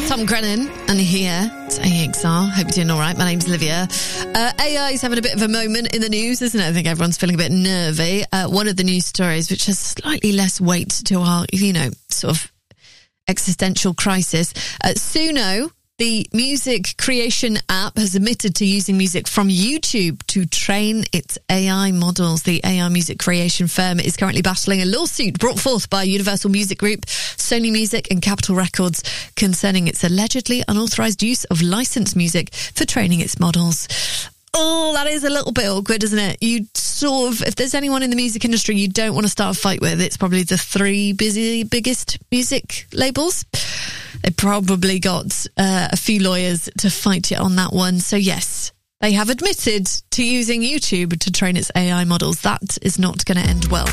Tom Grennan and here it's AXR. Hope you're doing all right. My name's Olivia. AI is having a bit of a moment in the news, isn't it? I think everyone's feeling a bit nervy. One of the news stories, which has slightly less weight to our, sort of existential crisis. Suno, the music creation app, has admitted to using music from YouTube to train its AI models. The AI music creation firm is currently battling a lawsuit brought forth by Universal Music Group, Sony Music and Capitol Records concerning its allegedly unauthorized use of licensed music for training its models. Oh, that is a little bit awkward, isn't it? You sort of, if there's anyone in the music industry you don't want to start a fight with, it's probably the three biggest music labels. They probably got a few lawyers to fight it on that one. So yes, they have admitted to using YouTube to train its AI models. That is not going to end well.